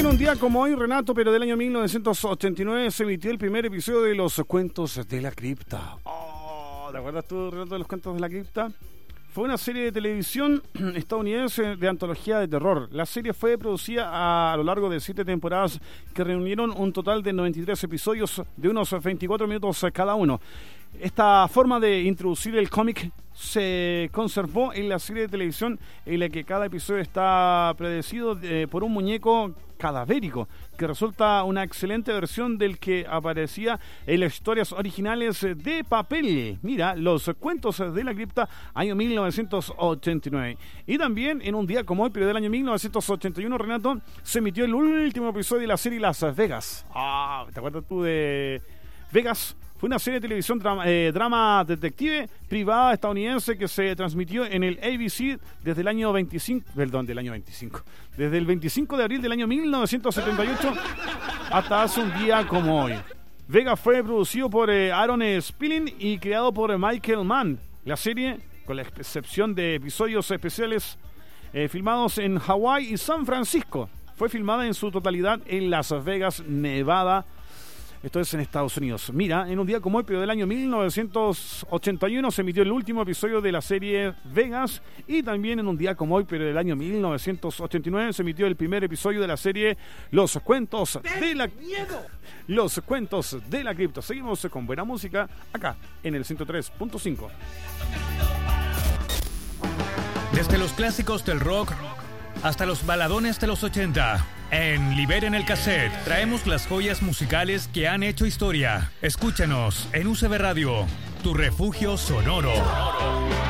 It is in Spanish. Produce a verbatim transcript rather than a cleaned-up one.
en un día como hoy, Renato, pero del año mil novecientos ochenta y nueve se emitió el primer episodio de Los Cuentos de la Cripta. Oh, ¿te acuerdas tú, Renato, de Los Cuentos de la Cripta? Fue una serie de televisión estadounidense de antología de terror. La serie fue producida a, a lo largo de siete temporadas que reunieron un total de noventa y tres episodios de unos veinticuatro minutos cada uno. Esta forma de introducir el cómic se conservó en la serie de televisión, en la que cada episodio está predecido eh, por un muñeco cadavérico, que resulta una excelente versión del que aparecía en las historias originales de papel. Mira, Los Cuentos de la Cripta, año mil novecientos ochenta y nueve. Y también en un día como hoy, pero del año mil novecientos ochenta y uno, Renato, se emitió el último episodio de la serie Las Vegas. Ah, ¿te acuerdas tú de Vegas? Fue una serie de televisión drama, eh, drama detective privada estadounidense que se transmitió en el A B C desde el año veinticinco, perdón, del año veinticinco, desde el veinticinco de abril del año mil novecientos setenta y ocho hasta hace un día como hoy. Vegas fue producido por eh, Aaron Spelling y creado por Michael Mann. La serie, con la excepción de episodios especiales eh, filmados en Hawái y San Francisco, fue filmada en su totalidad en Las Vegas, Nevada. Esto es en Estados Unidos. Mira, en un día como hoy, pero del año mil novecientos ochenta y uno, se emitió el último episodio de la serie Vegas. Y también en un día como hoy, pero del año mil novecientos ochenta y nueve, se emitió el primer episodio de la serie Los Cuentos de la Los Cuentos de la Cripta. Seguimos con buena música acá en el ciento tres punto cinco. Desde los clásicos del rock hasta los baladones de los ochenta. En Liberen el Cassette traemos las joyas musicales que han hecho historia. Escúchanos en U C B Radio, tu refugio sonoro.